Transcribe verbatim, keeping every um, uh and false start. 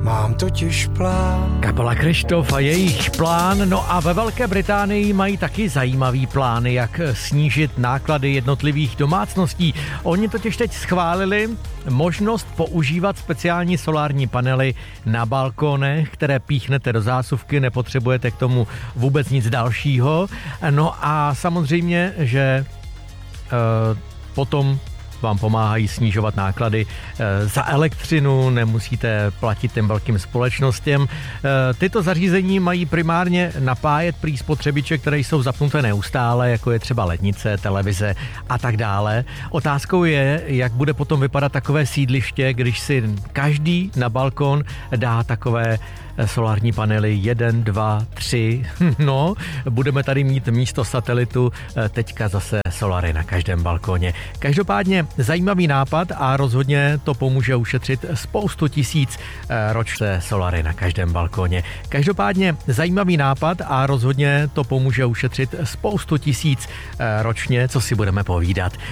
Mám totiž plán. Kapela Krištof a jejich plán. No a ve Velké Británii mají taky zajímavý plány, jak snížit náklady jednotlivých domácností. Oni totiž teď schválili možnost používat speciální solární panely na balkonech, které píchnete do zásuvky, nepotřebujete k tomu vůbec nic dalšího. No a samozřejmě, že uh, potom vám pomáhají snižovat náklady e, za elektřinu, nemusíte platit těm velkým společnostem. E, tyto zařízení mají primárně napájet prý spotřebiče, které jsou zapnuté neustále, jako je třeba lednice, televize a tak dále. Otázkou je, jak bude potom vypadat takové sídliště, když si každý na balkon dá takové solární panely jeden, dva, tři. No, budeme tady mít místo satelitu teďka zase solary na každém balkoně. Každopádně zajímavý nápad a rozhodně to pomůže ušetřit spoustu tisíc ročně solary na každém balkoně. Každopádně zajímavý nápad a rozhodně to pomůže ušetřit spoustu tisíc ročně, co si budeme povídat.